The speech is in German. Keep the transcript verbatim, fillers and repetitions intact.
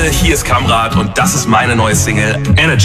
Leute, hier ist Kamrat und das ist meine neue Single Energy.